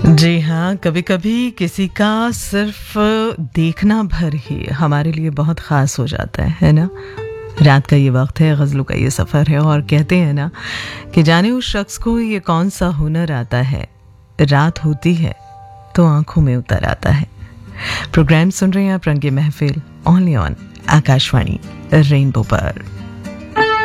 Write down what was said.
जी हाँ, कभी कभी किसी का सिर्फ देखना भर ही हमारे लिए बहुत ख़ास हो जाता है ना। रात का ये वक्त है, गज़लों का ये सफ़र है और कहते हैं ना कि जाने उस शख्स को ये कौन सा हुनर आता है, रात होती है तो आंखों में उतर आता है। प्रोग्राम सुन रहे हैं आप रंगे महफिल ओनली ऑन आकाशवाणी रेनबो पर।